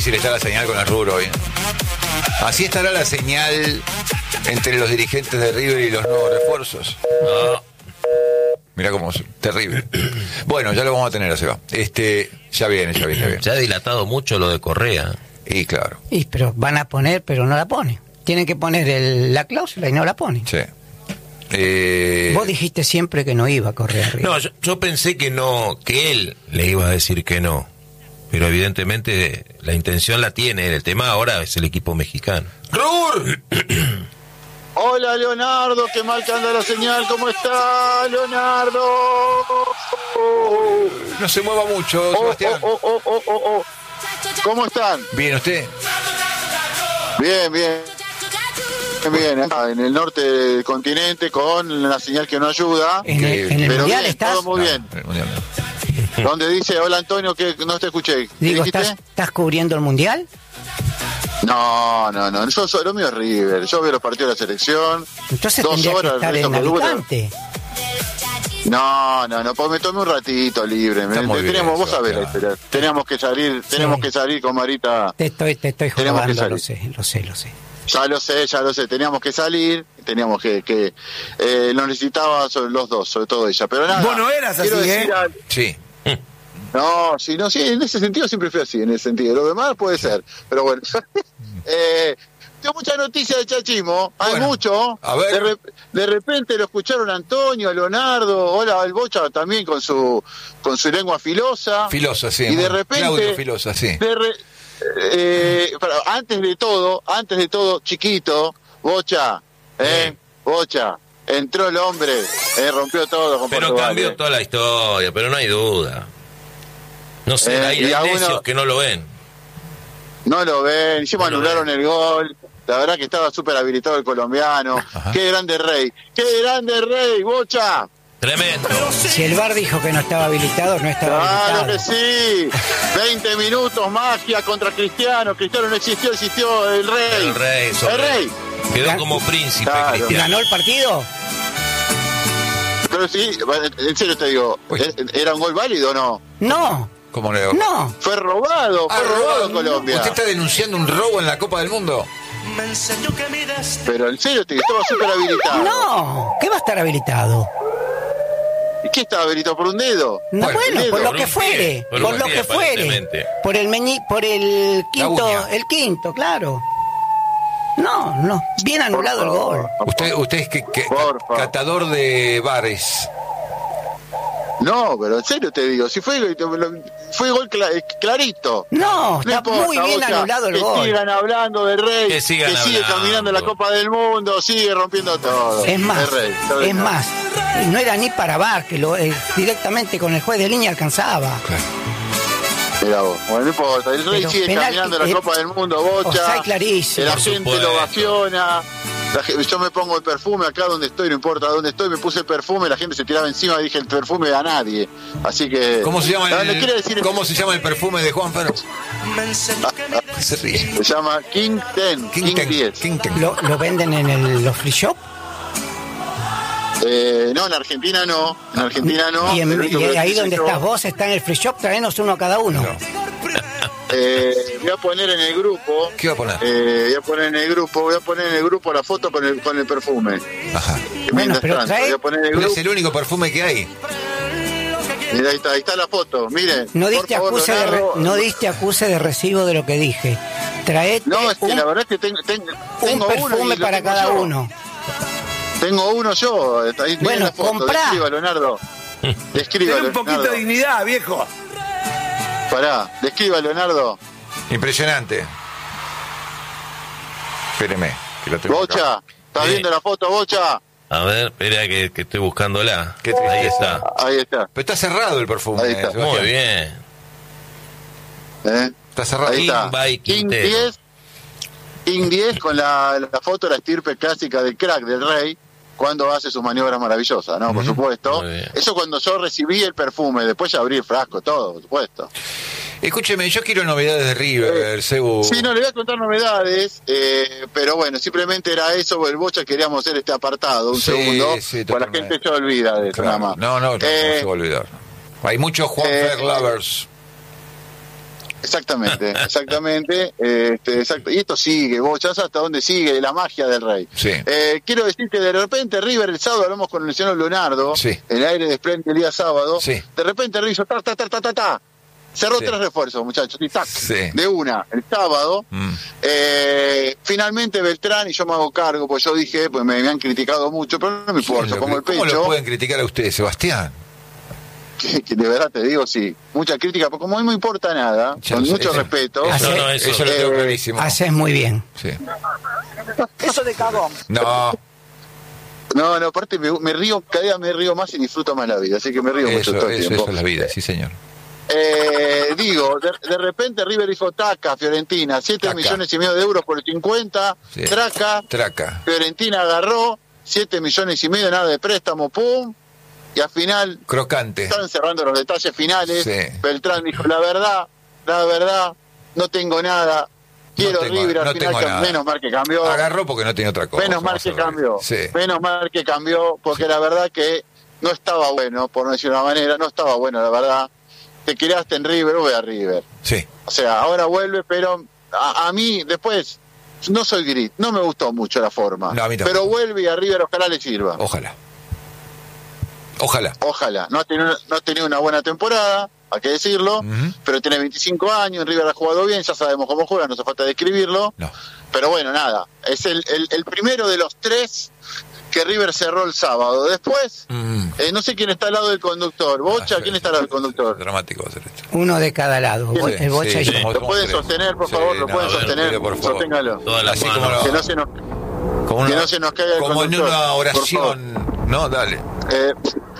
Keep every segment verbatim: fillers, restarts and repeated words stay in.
difícil está la señal con el rubro hoy. Así estará la señal entre los dirigentes de River y los nuevos refuerzos. No. Mirá cómo es terrible. Bueno, ya lo vamos a tener, Seba. Este, ya viene, ya viene, ya viene. Se ha dilatado mucho lo de Correa. Y claro. Y pero van a poner, pero no la ponen. Tienen que poner el, la cláusula y no la ponen. Sí. Eh... Vos dijiste siempre que no iba a correr arriba. No, yo, yo pensé que no, que él le iba a decir que no. Pero evidentemente la intención la tiene. El tema ahora es el equipo mexicano. ¡Rur! Hola, Leonardo, qué mal que anda la señal. ¿Cómo está, Leonardo? No se mueva mucho, oh, Sebastián. Oh, oh, oh, oh, oh. ¿Cómo están? Bien, ¿usted? Bien, bien. Bien, en el norte del continente con la señal que no ayuda. En el, en el pero mundial bien, estás. todo muy bien. No, en el mundial no. Donde dice, hola Antonio, que no te escuché. Digo, ¿estás, ¿estás cubriendo el mundial? No, no, no, yo soy lo mío es River. Yo veo los partidos de la selección. Entonces dos tendría horas, que estar en Alicante. No, no, no, pues me tomé un ratito libre. Me, teníamos, bien, vos sabés, claro. Teníamos que salir, sí. tenemos que salir con Marita. Te estoy, te estoy jugando, lo sé, lo sé, lo sé. Ya lo sé, ya lo sé. Teníamos que salir, teníamos que, que eh, lo necesitaba sobre los dos, sobre todo ella. Pero nada. Vos no eras así, ¿eh? Al... Sí. No, sí, no, sí, en ese sentido siempre fui así, en ese sentido. Lo demás puede ser, pero bueno. eh, tengo mucha noticia de chachismo, hay bueno, mucho. A ver. De, re, de repente lo escucharon a Antonio, a Leonardo, hola, el Bocha también con su con su lengua filosa. Filosa, sí. Y de repente. Claudio Filosa, sí. De re, eh, pero antes de todo, antes de todo, chiquito, Bocha, eh, sí. Bocha. Entró el hombre, eh, rompió todo con Pero Portugal, cambió eh. toda la historia, pero no hay duda. No sé, eh, hay, hay necios uno, que no lo ven. No lo ven, encima no anularon ven. el gol. La verdad que estaba súper habilitado el colombiano. Ajá. Qué grande Rey, qué grande Rey, Bocha. Tremendo. Si el V A R dijo que no estaba habilitado, no estaba claro habilitado. Claro que sí. veinte minutos, magia contra Cristiano. Cristiano no existió, existió el Rey. El Rey, el Rey. Quedó Gan- como príncipe, claro. Cristiano. ¿Ganó el partido? Pero sí, en serio te digo, ¿era un gol válido o no? No. ¿Cómo le No. Fue robado, fue ah, robado no, Colombia. ¿Usted está denunciando un robo en la Copa del Mundo? Pero en serio, te estaba súper habilitado. No, ¿qué va a estar habilitado? ¿Y qué estaba habilitado por un dedo? No, bueno, bueno dedo. por lo que fuere, por, por lo que fuere. Por el meñi, por el quinto, el quinto, claro. No, no, bien anulado el gol. Usted usted es que, que catador de bares. No, pero en serio te digo, si fue fue gol clarito. No, no está importa, muy bien Bocha, anulado el que gol. Que sigan hablando del Rey, que, que sigue hablando. caminando la Copa del Mundo, sigue rompiendo todo. Es más, Rey, es más, no era ni para V A R, que lo, eh, directamente con el juez de línea alcanzaba. Claro. Mira vos, bueno, no importa, el Rey Pero sigue penal, caminando la eh, Copa del Mundo, Bocha, clarísimo, la gente lo ovaciona. La, yo me pongo el perfume acá donde estoy, no importa dónde estoy, me puse el perfume, la gente se tiraba encima y dije el perfume a nadie. Así que. ¿Cómo se llama el, no, no decir ¿cómo se llama el perfume de Juan Ferro? Se ríe. Se llama King Ten, King, King diez. King Ten. ¿Lo, ¿Lo venden en el, los free shop? Eh, no, en Argentina no. En Argentina no. Y, en, y ahí donde estás yo. Vos, está en el free shop, traenos uno a cada uno. No. Eh, voy a poner en el grupo. ¿Qué va a poner? Eh, voy a poner en el grupo, voy a poner en el grupo la foto con el con el perfume. Ajá. Bueno, pero trae... voy a poner en el pero grupo. es el único perfume que hay. Mira, ahí está, ahí está la foto. Miren. No diste favor, acuse de re, no diste acuse de recibo de lo que dije. Traete no, es que un, la verdad es que tengo, tengo, tengo un perfume uno para cada yo. uno. Tengo uno yo. Ahí bueno, la foto. comprá. Describa, Leonardo. Describa, Ten un poquito Leonardo. de dignidad, viejo. Pará, describa, Leonardo. Impresionante. Espéreme, que lo tengo Bocha, acá. ¿estás sí. viendo la foto, Bocha? A ver, espera que, que estoy buscándola. ¿Qué Ahí está. Ahí está. Pero está cerrado el perfume. Ahí está. Muy bien. ¿Eh? Está cerrado. Ahí está. King, King diez. King diez con la, la foto de la estirpe clásica del crack del Rey cuando hace sus maniobras maravillosas, ¿no? Uh-huh. Por supuesto. Eso cuando yo recibí el perfume, después ya abrí el frasco, todo, por supuesto. Escúcheme, yo quiero novedades de River, eh, Cebu. Sí, no, le voy a contar novedades, eh, pero bueno, simplemente era eso, el Bocha queríamos hacer este apartado, un sí, segundo, sí, para la gente se olvida de eso, claro. nada más. No, no, no, eh, no se va a olvidar. Hay muchos Juan eh, Fer lovers. Exactamente, exactamente. Este, exacto. Y esto sigue, vos ya sabes hasta dónde sigue la magia del Rey. Sí. Eh, quiero decir que de repente River el sábado, hablamos con el señor Leonardo, sí. el aire de Splendid el día sábado, sí. de repente River hizo ta, ta, ta, ta, ta, ta. Cerró sí. tres refuerzos, muchachos, y tac, sí. de una, el sábado. Mm. Eh, finalmente Beltrán, y yo me hago cargo, pues yo dije, pues me, me han criticado mucho, pero no me importa, como el pecho. ¿Cómo lo pueden criticar a ustedes, Sebastián? Que, que de verdad te digo, sí, mucha crítica, porque como no me importa nada, ya con mucho eso, respeto. Eso, no, no, eso, eso eh, lo tengo clarísimo. Haces muy bien. Sí. Eso de cagón. No. No, no, aparte me, me río, cada día me río más y disfruto más la vida, así que me río eso, mucho todo el eso, tiempo. Eso es la vida, sí señor. Eh, digo, de, de repente River dijo taca, Fiorentina, siete millones y medio de euros por el cincuenta, sí. traca, traca, Fiorentina agarró, siete millones y medio, nada de préstamo, pum, y al final crocante. Están cerrando los detalles finales. Sí. Beltrán dijo, la verdad, la verdad, no tengo nada, quiero no tengo, River, al no final cam- menos mal que cambió. Agarró porque no tenía otra cosa. Menos mal que cambió, sí. menos mal que cambió, porque la verdad que no estaba bueno, por no decir una manera, no estaba bueno, la verdad. Te quedaste en River, voy a River. Sí. O sea, ahora vuelve, pero a, a mí después no soy gris, no me gustó mucho la forma. No, a mí pero vuelve y a River ojalá le sirva. Ojalá. Ojalá. Ojalá. No ha tenido, no ha tenido una buena temporada, hay que decirlo, uh-huh. pero tiene veinticinco años, en River ha jugado bien, ya sabemos cómo juega, no hace falta describirlo. No. Pero bueno, nada, es el, el, el primero de los tres que River cerró el sábado. Después, mm. eh, no sé quién está al lado del conductor. Bocha, ah, ¿quién está al lado del conductor? Dramático hacer esto. Uno de cada lado. Sí, el Bocha sí, y sí, yo. Lo pueden tres. sostener, por favor, sí, lo no, pueden sostener. Por favor. Sosténgalo. Así como lo, que no se nos, como que una, no se nos caiga el como conductor. en una oración. No, dale. Eh,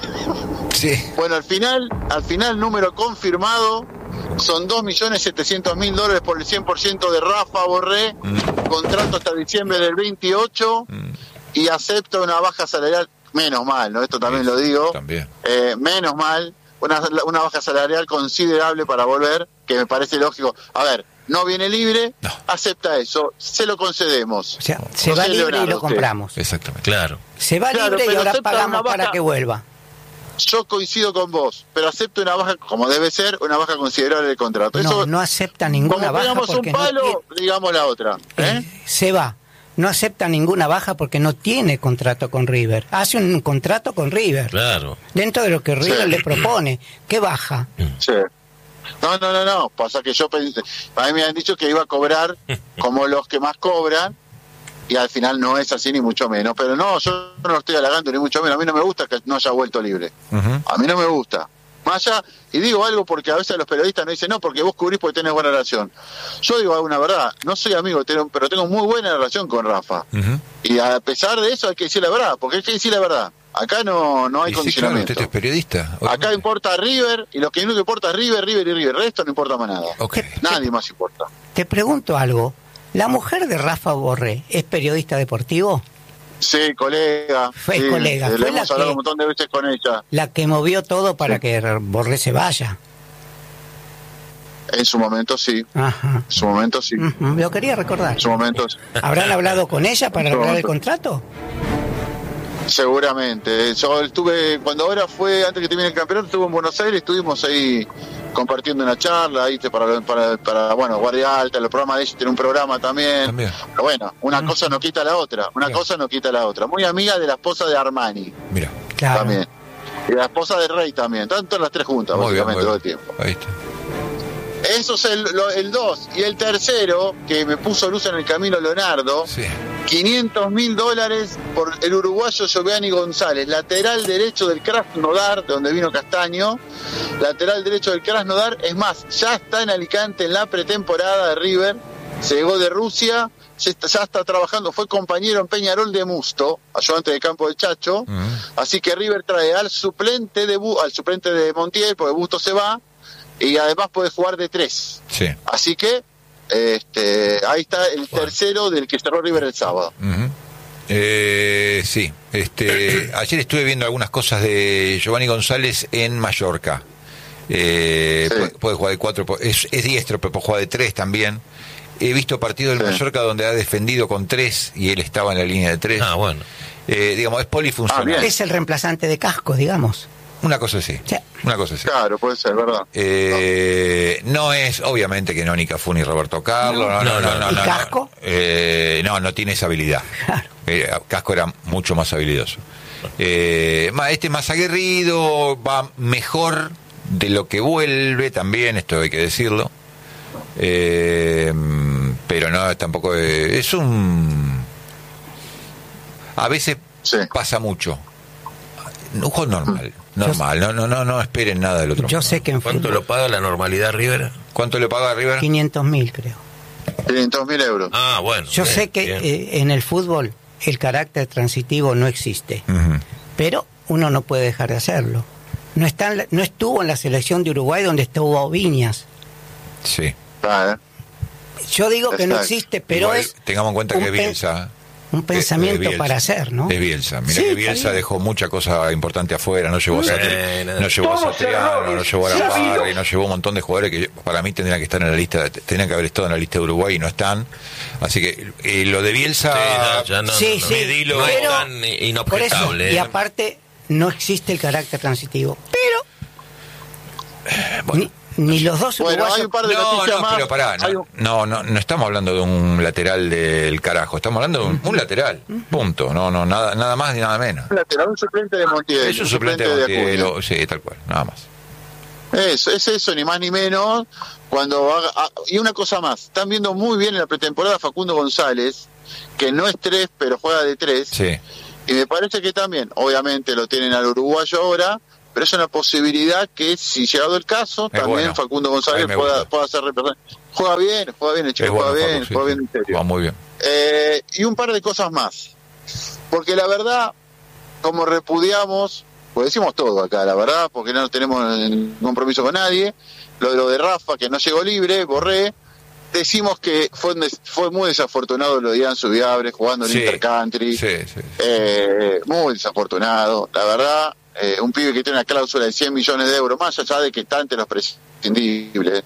sí. Bueno, al final, al final, número confirmado. Son dos millones setecientos mil dólares por el cien por ciento de Rafa Borré. Mm. Contrato hasta diciembre del veintiocho. Mm. Y acepta una baja salarial, menos mal, ¿no? Esto también sí, lo digo. También. Eh, menos mal, una, una baja salarial considerable para volver, que me parece lógico. A ver, no viene libre, no. Acepta eso, se lo concedemos. O sea, se no va libre Leonardo, y lo compramos. Usted. Exactamente. Claro. Se va claro, libre y ahora pagamos baja, para que vuelva. Yo coincido con vos, pero acepto una baja, como debe ser, una baja considerable del contrato. No, eso, no acepta ninguna como baja. Digamos un palo, no tiene... digamos la otra. ¿eh? Eh, se va. No acepta ninguna baja porque no tiene contrato con River. Hace un contrato con River. Claro. Dentro de lo que River sí. le propone. ¿Qué baja? Sí. No, no, no, no. Pasa que yo pensé, a mí me han dicho que iba a cobrar como los que más cobran y al final no es así ni mucho menos. Pero no, yo no lo estoy halagando ni mucho menos. A mí no me gusta que no haya vuelto libre. Uh-huh. A mí no me gusta. Más allá, y digo algo porque a veces los periodistas nos dicen, no, porque vos cubrís porque tenés buena relación. Yo digo una verdad, no soy amigo, pero tengo muy buena relación con Rafa. Uh-huh. Y a pesar de eso hay que decir la verdad, porque hay que decir la verdad. Acá no, no hay y condicionamiento. Sí, claro, usted es periodista. Acá importa River, y lo que no importa es River, River y River. El resto no importa más nada. Okay. Nadie más importa. Te pregunto algo. ¿La mujer de Rafa Borré es periodista deportivo? Sí, colega. Fue sí, colega. Le Fue hemos la hablado que, un montón de veces con ella. La que movió todo para sí. que Borré se vaya. En su momento sí. Ajá. En su momento sí. Uh-huh. Lo quería recordar. En su momento sí. ¿Habrán hablado con ella para arreglar el contrato? Seguramente. Yo estuve, cuando ahora fue, antes que termine el campeonato, estuve en Buenos Aires, estuvimos ahí compartiendo una charla, ahí para, para, para bueno, Guardia Alta, el programa de ella tiene un programa también. también. Pero bueno, una mm. cosa no quita la otra, una Bien. cosa no quita la otra. Muy amiga de la esposa de Armani. Mira. Claro. También. Y la esposa de Rey también, tanto las tres juntas, muy básicamente, bien, todo el tiempo. Ahí está. Eso es el, lo, el dos. Y el tercero, que me puso luz en el camino Leonardo, sí. quinientos mil dólares por el uruguayo Giovanni González, lateral derecho del Krasnodar, de donde vino Castaño, lateral derecho del Krasnodar. Es más, ya está en Alicante en la pretemporada de River, se llegó de Rusia, ya está, ya está trabajando, fue compañero en Peñarol de Musto, ayudante de campo del Chacho, uh-huh. Así que River trae al suplente de al suplente de Montiel, porque Busto se va, y además puede jugar de tres. Sí. Así que este, ahí está el tercero del que cerró River el sábado. Uh-huh. Eh, sí, este, ayer estuve viendo algunas cosas de Giovanni González en Mallorca. Eh, sí. puede, puede jugar de cuatro, es, es diestro, pero puede jugar de tres también. He visto partidos del sí. Mallorca donde ha defendido con tres y él estaba en la línea de tres. Ah, bueno. Eh, digamos, es polifuncional. Ah, es el reemplazante de Casco, digamos. Una cosa así. Sí. Una cosa así. Claro, puede ser, ¿verdad? Eh, no es, obviamente, que no ni Cafú ni Roberto Carlos. No, no, no. no, no, ¿Y no Casco? No, eh, no, no tiene esa habilidad. Claro. Eh, Casco era mucho más habilidoso. Eh, este más aguerrido, va mejor de lo que vuelve también, esto hay que decirlo. Eh, pero no, tampoco es, es un... A veces sí. pasa mucho. Un juego normal, normal, no, no, no, no esperen nada del otro. Yo sé que en ¿Cuánto fútbol... lo paga la normalidad River? ¿Cuánto le paga River? quinientos mil, creo. quinientos mil euros. Ah, bueno. Yo bien, sé que eh, en el fútbol el carácter transitivo no existe, uh-huh. pero uno no puede dejar de hacerlo. No está en la, no estuvo en la selección de Uruguay donde estuvo Viñas. Sí. Ah, ¿eh? Yo digo que no existe, pero igual, es... tengamos en cuenta que Bielsa... Un pensamiento es, es para hacer, ¿no? Es Bielsa. Mira sí, que Bielsa dejó mucha cosa importante afuera. No llevó a Satri, no llevó a Satriano, no llevó a Lamparri, no llevó un montón de jugadores que para mí tendrían que estar en la lista, tendrían que haber estado en la lista de Uruguay y no están. Así que eh, lo de Bielsa... Sí, ya no, sí, no, sí, Medilo pero, es tan inobjetable. Eso, y ¿eh? aparte, no existe el carácter transitivo. Pero... Eh, bueno. Ni, Ni los dos bueno, uruguayos. Hay un par de no, no, más. pero pará, no, no, no, no estamos hablando de un lateral del carajo, estamos hablando de un, un lateral, punto, no, no, nada, nada más ni nada menos. Un lateral, un suplente de Montiel. Es un suplente, suplente de Montiel, sí, tal cual, nada más. Es, es eso, ni más ni menos. Cuando haga, ah, y una cosa más, están viendo muy bien en la pretemporada Facundo González, que no es tres, pero juega de tres. Sí. Y me parece que también, obviamente lo tienen al uruguayo ahora, pero es una posibilidad que, si llegado el caso, es también bueno. Facundo González pueda, pueda ser representante. Juega bien, juega bien, el chico bueno, juega bien, Facu, juega sí. bien en serio. Va muy bien. Eh, y un par de cosas más. Porque la verdad, como repudiamos, pues decimos todo acá, la verdad, porque no tenemos compromiso con nadie, lo de lo de Rafa, que no llegó libre, Borré, decimos que fue, fue muy desafortunado lo de Ian Subiabre jugando en sí, Intercountry, sí, sí, sí. Eh, muy desafortunado, la verdad. Eh, un pibe que tiene una cláusula de cien millones de euros, más allá de que está entre los prescindibles.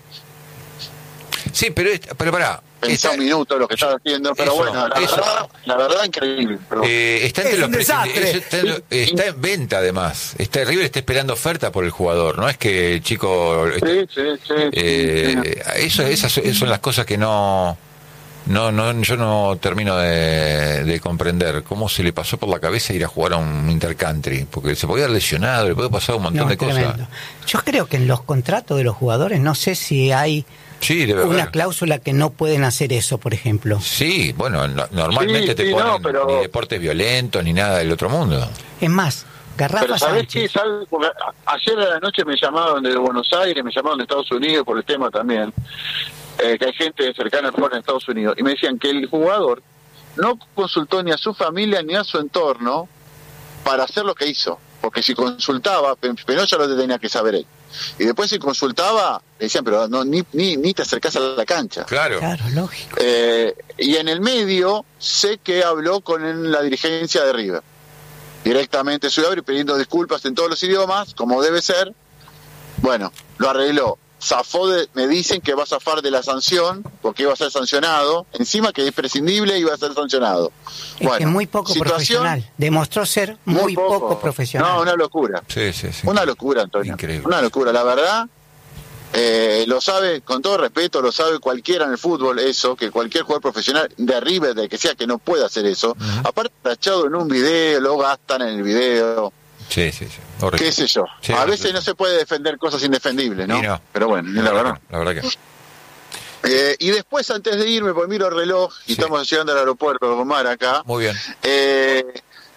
Sí, pero, pero pará. Pensá un minuto lo que está haciendo, pero eso, bueno, la verdad, la verdad, increíble. Eh, está entre los prescindibles. Está, está en venta, además. Está River está esperando oferta por el jugador, no es que el chico. Sí, sí, sí. Eh, sí. Eso, esas, esas son las cosas que no. No, no, yo no termino de, de comprender cómo se le pasó por la cabeza ir a jugar a un intercountry, porque se podía haber lesionado, le puede pasar un montón no, de tremendo. cosas. Yo creo que en los contratos de los jugadores, no sé si hay sí, debe una haber. cláusula que no pueden hacer eso, por ejemplo. Sí, bueno, no, normalmente sí, te sí, ponen no, pero... ni deportes violentos ni nada del otro mundo. Es más, Garrafa pero ¿sabés Sánchez. qué? ¿Sabes? Porque ayer a la noche me llamaron de Buenos Aires, me llamaron de Estados Unidos por el tema también. Eh, que hay gente cercana al jugador en Estados Unidos, y me decían que el jugador no consultó ni a su familia ni a su entorno para hacer lo que hizo, porque si consultaba, pero ya lo tenía que saber él, y después si consultaba, le decían, pero no, ni, ni, ni te acercás a la cancha. Claro, claro, lógico. Eh, y en el medio, sé que habló con la dirigencia de River, directamente Subiabre, pidiendo disculpas en todos los idiomas, como debe ser. Bueno, lo arregló. Zafó de, me dicen que va a zafar de la sanción, porque iba a ser sancionado, encima que es prescindible iba a ser sancionado. Es bueno, que muy poco profesional, demostró ser muy, muy poco. poco profesional. No, una locura. Sí, sí, sí. Una locura, Antonio. Increíble. Una locura, la verdad. Eh, lo sabe, con todo respeto, lo sabe cualquiera en el fútbol eso, que cualquier jugador profesional de River, de que sea, que no pueda hacer eso. Uh-huh. Aparte, tachado en un video, lo gastan en el video. Sí, sí, sí. Horrible. Qué sé yo. Sí, a veces sí. no se puede defender cosas indefendibles, ¿no? no. Pero bueno, no, la no, verdad. La verdad que. Eh, y después, antes de irme, pues miro el reloj y sí. estamos llegando al aeropuerto con Mar acá. Muy bien. Eh,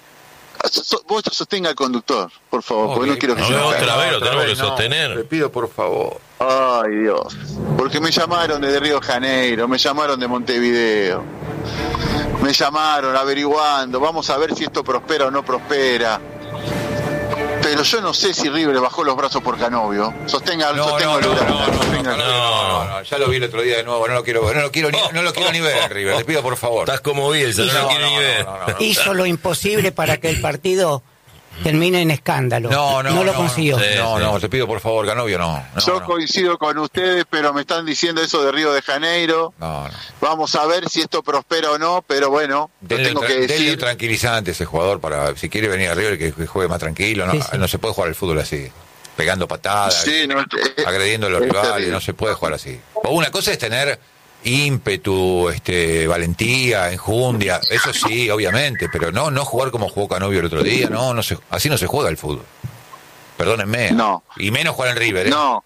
vos sostenga al conductor, por favor, okay. porque no quiero que no, se no, me otra vez lo tenemos que no, sostener. Te pido, por favor. Ay, Dios. Porque me llamaron desde Río de Janeiro, me llamaron de Montevideo. Me llamaron averiguando, vamos a ver si esto prospera o no prospera. Pero yo no sé si River bajó los brazos por Canovio. Sostenga, no, sostenga no, el no, no, sostenga no, no, no, no, ya lo vi el otro día de nuevo, no lo quiero, no lo quiero ni, no lo quiero ni ver, River, te pido por favor. Estás como Bielsa, no, no lo quiero ni ver. Hizo lo imposible para que el partido termine en escándalo. No, no, no lo no, consiguió. No, Sí, no, sí. no, te pido por favor, Canovio, no. no Yo no. coincido con ustedes, pero me están diciendo eso de Río de Janeiro. No, no. Vamos a ver si esto prospera o no, pero bueno, lo Denle, tengo un, que tra- denle un decir. tranquilizante a ese jugador para, si quiere venir a River, que, que juegue más tranquilo. No, Sí, sí. no se puede jugar al fútbol así, pegando patadas, Sí, no, es- agrediendo a los es rivales, terrible. no se puede jugar así. O una cosa es tener ímpetu, este, valentía, enjundia, eso sí, obviamente, pero no, no jugar como jugó Canovio el otro día, no, no se, así no se juega el fútbol. Perdónenme. No. Y menos jugar en River, ¿eh? No.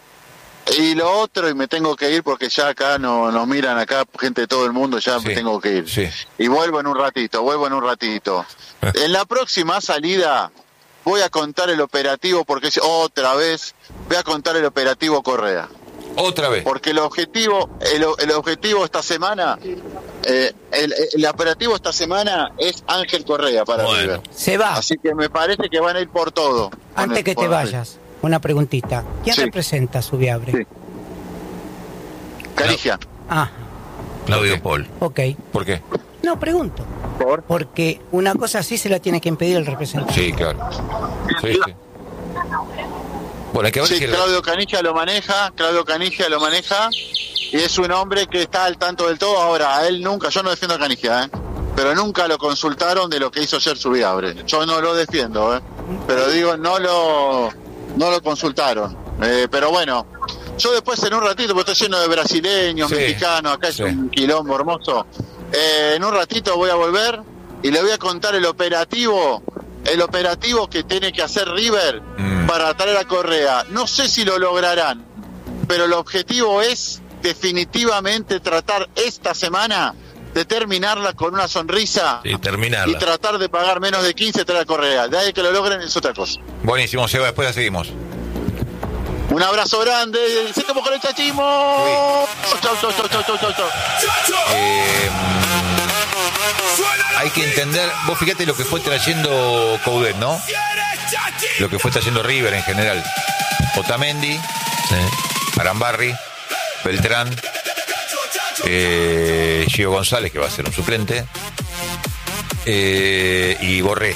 Y lo otro, y me tengo que ir porque ya acá no, nos miran acá gente de todo el mundo, ya Sí, me tengo que ir. sí. Y vuelvo en un ratito, vuelvo en un ratito. En la próxima salida voy a contar el operativo, porque es otra vez, voy a contar el operativo Correa. Otra vez. Porque el objetivo, el, el objetivo esta semana, eh, el, el operativo esta semana es Ángel Correa para Bueno. River. Se va. Así que me parece que van a ir por todo. Antes que te Por- vayas, una preguntita. ¿Quién Sí. representa a Subiabre? Sí. Carigia. Ah, Claudio Paul. ok. ¿Por qué? No, pregunto. ¿Por? Porque una cosa así se la tiene que impedir el representante. Sí, claro. Sí, sí. Bueno, hay que ver Sí, si el- Claudio Canigia lo maneja, Claudio Canigia lo maneja y es un hombre que está al tanto del todo. Ahora, a él nunca, yo no defiendo a Canigia, ¿eh? pero nunca lo consultaron de lo que hizo ayer Subiabre. Yo no lo defiendo, ¿eh? pero digo, no lo, no lo consultaron. Eh, pero bueno, yo después en un ratito, porque estoy lleno de brasileños, Sí, mexicanos, acá sí. es un quilombo hermoso. Eh, en un ratito voy a volver y le voy a contar el operativo, el operativo que tiene que hacer River Mm. para traer a Correa. No sé si lo lograrán, pero el objetivo es definitivamente tratar esta semana de terminarla con una sonrisa Sí, y terminarla. tratar de pagar menos de quince traer a Correa. De ahí que lo logren es otra cosa. Buenísimo, Seba, después la seguimos. Un abrazo grande, se como con el chachimo. Chau, chau, chau, chau, chau, chau, chau. Eh, hay que entender, vos fíjate lo que fue trayendo Coudet, ¿no? Lo que fue trayendo River en general. Otamendi, Sí. Arambarri, Beltrán, eh, Gio González, que va a ser un suplente, eh, y Borré.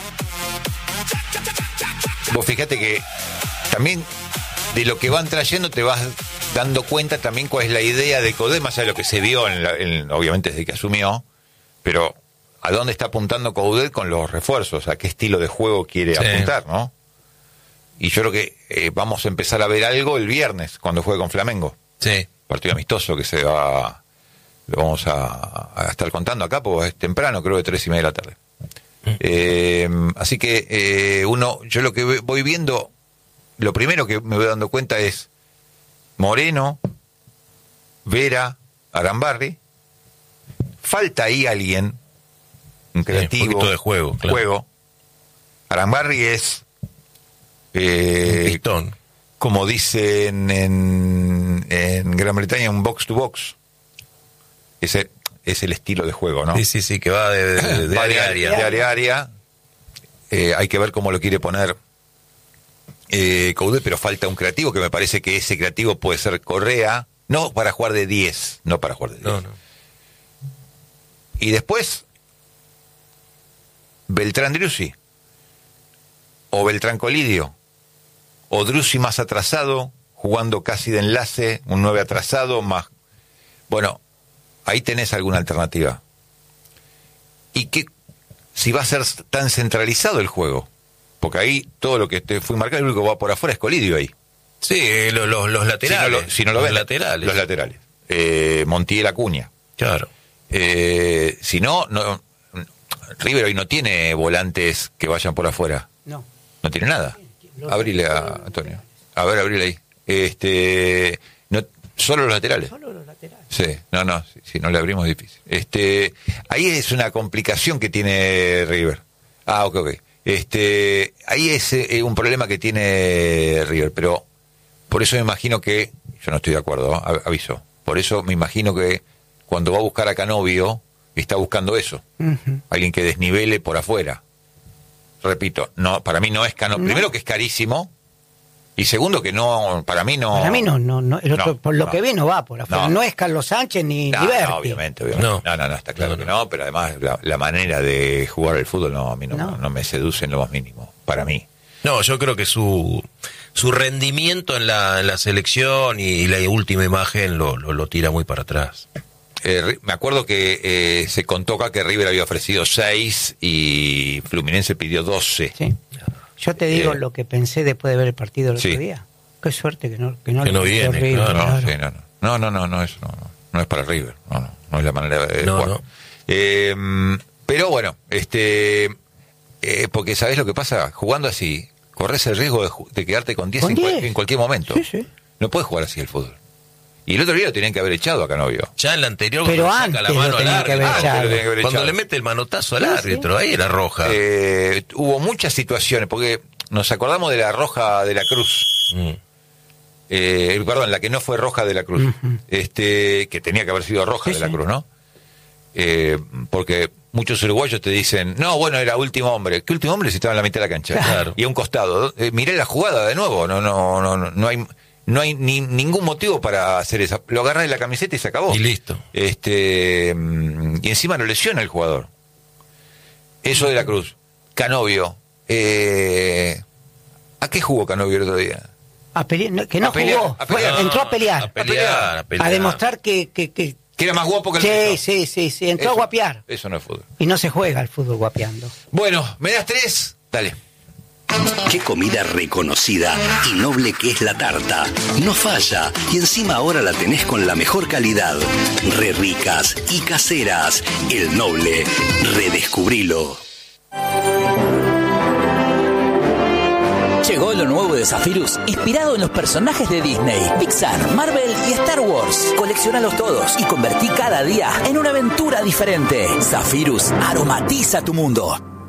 Vos fíjate que también de lo que van trayendo te vas dando cuenta también cuál es la idea de Coudet, más allá de lo que se vio, en la- en- obviamente desde que asumió, pero a dónde está apuntando Coudet con los refuerzos, a qué estilo de juego quiere Sí. apuntar, ¿no? Y yo creo que eh, vamos a empezar a ver algo el viernes, cuando juegue con Flamengo. Sí. Partido amistoso que se va, lo vamos a, a estar contando acá, porque es temprano, creo de tres y media de la tarde. Eh, así que eh, uno, yo lo que ve- voy viendo, lo primero que me voy dando cuenta es Moreno, Vera, Arambarri. Falta ahí alguien, un creativo, un poquito de juego, claro. juego. Arambarri es eh, Un pistón. como dicen en, en Gran Bretaña, un box to box. Ese es el estilo de juego, ¿no? Sí, sí, sí, que va de, de, de Va área a de área. área a área. Eh, hay que ver cómo lo quiere poner eh, Coudet, pero falta un creativo, que me parece que ese creativo puede ser Correa, no para jugar de diez, no para jugar de diez. No, no. Y después, Beltrán Driussi, o Beltrán Colidio, o Driussi más atrasado, jugando casi de enlace, un nueve atrasado, más... Bueno, ahí tenés alguna alternativa. Y que si va a ser tan centralizado el juego, porque ahí todo lo que te fui marcado, el único que va por afuera es Colidio ahí. Sí, eh, los, los, los laterales. Si no lo, si no lo los ven, laterales. Los laterales. Eh, Montiel Acuña. Claro. Eh, si no, no, River hoy no tiene volantes que vayan por afuera. No. No tiene nada. Abrile a Antonio. A ver, abrile ahí. Este, no, solo los laterales. Solo los laterales. Sí, no, no, si, si no le abrimos es difícil. Este, ahí es una complicación que tiene River. Ah, ok, ok. Este, ahí es eh, un problema que tiene River, pero por eso me imagino que, yo no estoy de acuerdo, ¿no? A- aviso, por eso me imagino que cuando va a buscar a Canovio, está buscando eso, Ujú. alguien que desnivele por afuera. Repito, no, para mí no es Canovio, No. primero que es carísimo, y segundo que no, para mí no... Para mí no, no, no, el otro, No, por lo no. que vi no va por afuera. No. No, es Carlos Sánchez ni No, Liberti. no, obviamente, obviamente. No, No. no, no, está claro No, que no. no, pero además la, la manera de jugar el fútbol no, a mí no, No. no me seduce en lo más mínimo. para mí. No, yo creo que su su rendimiento en la, en la selección y la última imagen lo, lo, lo tira muy para atrás. Eh, me acuerdo que eh, se contó acá que River había ofrecido seis y Fluminense pidió doce. Sí. Yo te digo Eh, lo que pensé después de ver el partido el sí. otro día. Qué suerte que no que no, Que le no gustó viene, River, claro. No, claro. sí, no, no, no, no, no, no, eso no, no, no es para River, no, no, no es la manera de No, jugar. no. Eh, pero bueno, este, eh, porque ¿sabés lo que pasa? Jugando así, corres el riesgo de, ju- de quedarte con diez Con en, cual- diez. en cualquier momento. Sí, sí. No puedes jugar así el fútbol. Y el otro día lo tenían que haber echado a Canovio. Ya en la anterior, Pero cuando antes saca la mano lo al tenían que árbitro, haber Ah, echado. lo tenían que haber cuando echado. le mete el manotazo al Sí, árbitro, ahí era roja. Eh, hubo muchas situaciones, porque nos acordamos de la roja de la Cruz. Mm. Eh, perdón, la que no fue roja de la Cruz, Ujú. este, que tenía que haber sido roja Sí, de la sí. Cruz, ¿no? Eh, porque muchos uruguayos te dicen, no, bueno, era último hombre. ¿Qué último hombre si estaba en la mitad de la cancha? Claro. Y a un costado. Eh, miré la jugada de nuevo, no, no, no, no, no hay, no hay ni, ningún motivo para hacer eso. Lo agarras de la camiseta y se acabó. Y listo. Este, mm, y encima lo lesiona el jugador. Eso de la Cruz. Canovio. Eh, ¿A qué jugó Canovio el otro día? A pelear, no, que no A pelear, jugó, a fue- pelear. entró a pelear, A pelear, a pelear. a demostrar que, que, que Que era más guapo que el sí, resto. sí, sí, sí, entró Eso- a guapear. Eso no es fútbol. Y no se juega el fútbol guapeando. Bueno, ¿me das tres? Dale. Qué comida reconocida y noble que es la tarta. No falla y encima ahora la tenés con la mejor calidad. Re ricas y caseras. El Noble. Redescubrilo. Llegó lo nuevo de Zephyrus, inspirado en los personajes de Disney, Pixar, Marvel y Star Wars. Colecciónalos todos y convertí cada día en una aventura diferente. Zephyrus aromatiza tu mundo.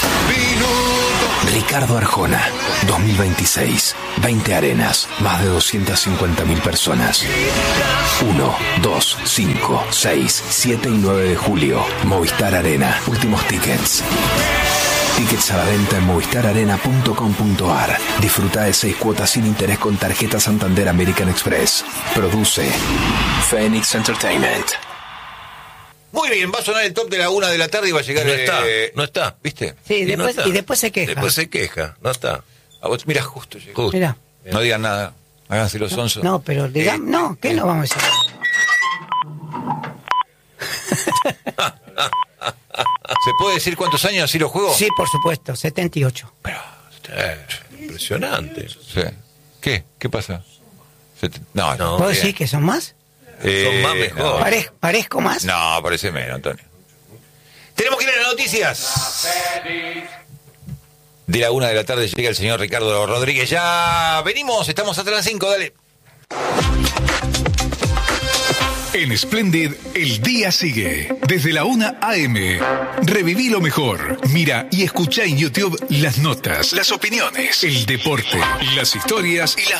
Ricardo Arjona, dos mil veintiséis, veinte arenas, más de doscientas cincuenta mil personas. uno, dos, cinco, seis, siete y nueve de julio, Movistar Arena, últimos tickets. Tickets a la venta en movistar arena punto com punto a r. Disfruta de seis cuotas sin interés con tarjeta Santander American Express. Produce Phoenix Entertainment. Muy bien, va a sonar el top de la una de la tarde y va a llegar... No está, eh, no está. ¿Viste? Sí, Y no después, está. y después se queja. Después se queja, no está. A vos, mira, justo llegó. Justo. Mira. No digan nada. Háganse los sonsos. No, pero digamos, Eh, no, ¿qué no vamos a hacer? ¿Se puede decir cuántos años así lo juego? Sí, por supuesto, setenta y ocho. Eh, impresionante. Sí. ¿Qué? ¿Qué pasa? Se te- No, No. ¿Puedo bien. decir que son más? Eh, Son más mejor. no. Parez- ¿Parezco más? No, parece menos, Antonio. Tenemos que ir a las noticias. De la una de la tarde llega el señor Ricardo Rodríguez. Ya venimos, estamos hasta las cinco, dale. En Splendid, el día sigue. Desde la una a eme. Reviví lo mejor. Mira y escucha en YouTube las notas, las opiniones, el deporte, las historias y las